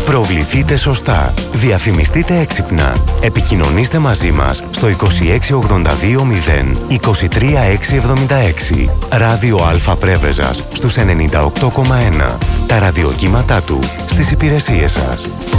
Προβληθείτε σωστά. Διαφημιστείτε έξυπνα. Επικοινωνήστε μαζί μας στο 26820 23676. Ράδιο Α Πρέβεζας στους 98,1. Τα ραδιοκύματά του στις υπηρεσίες σας.